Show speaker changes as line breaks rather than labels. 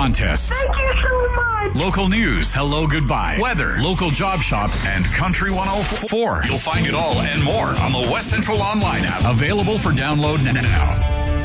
contests.
Thank you so much.
Local news, hello, goodbye, weather, local job shop, and Country 104. You'll find it all and more on the West Central Online app. Available for download now.